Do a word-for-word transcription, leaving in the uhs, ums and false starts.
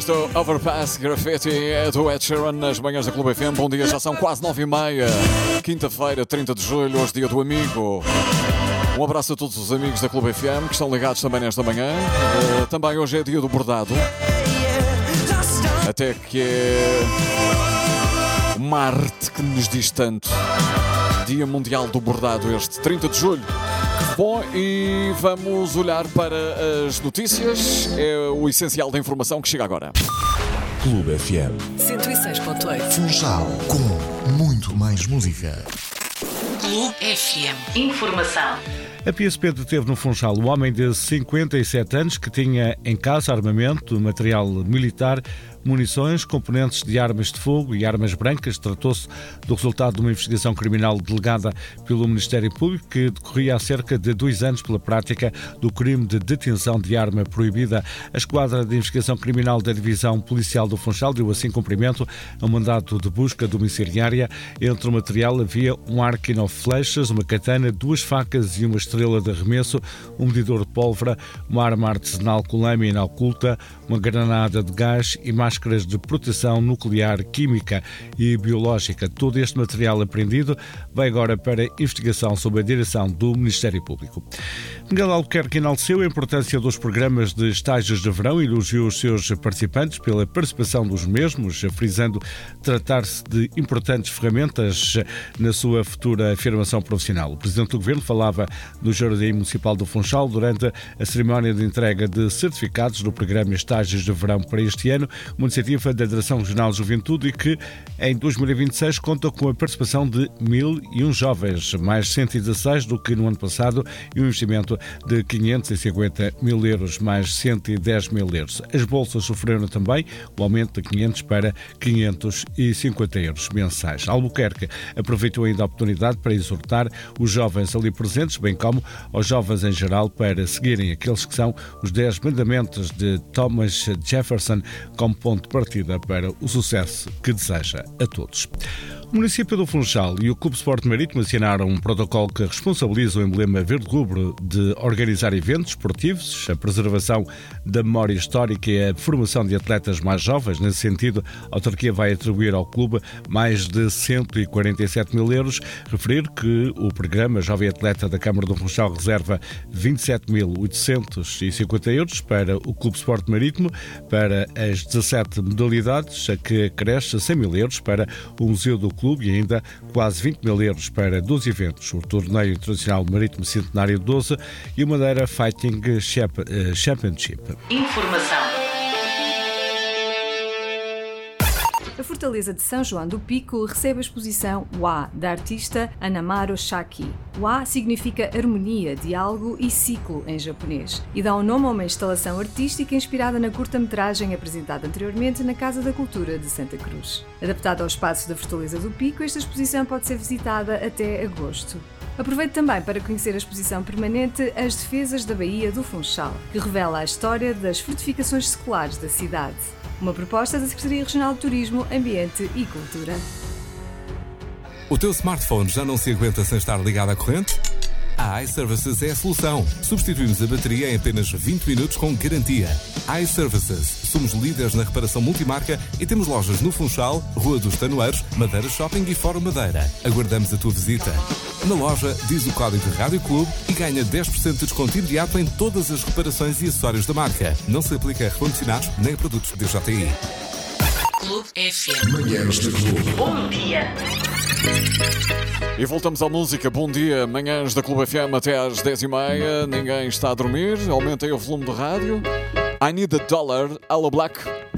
Isto, Overpass Graffiti, é do Ed Sheeran nas manhãs da Clube F M. Bom dia, já são quase nove e meia. Quinta-feira, trinta de julho, hoje dia do amigo. Um abraço a todos os amigos da Clube F M que estão ligados também nesta manhã. Uh, também hoje é dia do bordado. Até que é uma arte que nos diz tanto. Dia Mundial do Bordado, este trinta de julho. Bom, e vamos olhar para as notícias. É o essencial da informação que chega agora. Clube F M cento e seis ponto oito. Funchal, com muito mais música. Clube F M. Informação. A P S P deteve no Funchal o homem de cinquenta e sete anos que tinha em casa armamento, material militar, munições, componentes de armas de fogo e armas brancas. Tratou-se do resultado de uma investigação criminal delegada pelo Ministério Público que decorria há cerca de dois anos pela prática do crime de detenção de arma proibida. A Esquadra de Investigação Criminal da Divisão Policial do Funchal deu assim cumprimento a um mandato de busca domiciliária. Entre o material havia um arco e nove flechas, uma katana, duas facas e uma estrela de arremesso, um medidor de pólvora, uma arma artesanal com lâmina oculta, uma granada de gás e máscaras de proteção nuclear, química e biológica. Todo este material apreendido vai agora para investigação sob a direção do Ministério Público. Miguel Albuquerque enalteceu a importância dos programas de estágios de verão e elogiou os seus participantes pela participação dos mesmos, frisando tratar-se de importantes ferramentas na sua futura afirmação profissional. O Presidente do Governo falava no Jardim Municipal do Funchal durante a cerimónia de entrega de certificados do programa Estágios de Verão para este ano, uma iniciativa da Direção Regional de Juventude e que em dois mil e vinte e seis conta com a participação de mil e um jovens, mais cento e dezasseis do que no ano passado, e um investimento de quinhentos e cinquenta mil euros, mais cento e dez mil euros. As bolsas sofreram também o aumento de quinhentos para quinhentos e cinquenta euros mensais. Albuquerque aproveitou ainda a oportunidade para exortar os jovens ali presentes, bem como aos jovens em geral, para seguirem aqueles que são os dez mandamentos de Thomas Jefferson como ponto de partida para o sucesso que deseja a todos. O município do Funchal e o Clube Sport Marítimo assinaram um protocolo que responsabiliza o emblema verde-rubro de organizar eventos esportivos, a preservação da memória histórica e a formação de atletas mais jovens. Nesse sentido, a autarquia vai atribuir ao clube mais de cento e quarenta e sete mil euros. Referir que o programa Jovem Atleta da Câmara do Funchal reserva vinte e sete mil oitocentos e cinquenta euros para o Clube Sport Marítimo, para as dezassete modalidades, a que acresce cem mil euros para o Museu do Clube e ainda quase vinte mil euros para doze eventos, o Torneio Internacional Marítimo Centenário doze e o Madeira Fighting Championship. Informação. A Fortaleza de São João do Pico recebe a exposição Wa, da artista Anamaro Shaki. Wa significa harmonia, diálogo e ciclo em japonês e dá o um nome a uma instalação artística inspirada na curta-metragem apresentada anteriormente na Casa da Cultura de Santa Cruz. Adaptada ao espaço da Fortaleza do Pico, esta exposição pode ser visitada até agosto. Aproveite também para conhecer a exposição permanente As Defesas da Baía do Funchal, que revela a história das fortificações seculares da cidade. Uma proposta da Secretaria Regional de Turismo, Ambiente e Cultura. O teu smartphone já não se aguenta sem estar ligado à corrente? A iServices é a solução. Substituímos a bateria em apenas vinte minutos com garantia. iServices. Somos líderes na reparação multimarca e temos lojas no Funchal, Rua dos Tanoeiros, Madeira Shopping e Fórum Madeira. Aguardamos a tua visita. Na loja, diz o código Rádio Clube e ganha dez por cento de desconto imediato em todas as reparações e acessórios da marca. Não se aplica a recondicionados nem a produtos D J I. Clube F M. Manhãs da Clube. Bom dia. E voltamos à música. Bom dia, manhãs da Clube F M até às dez e meia. Ninguém está a dormir. Aumentem o volume do rádio. I Need a Dollar, Aloe Black.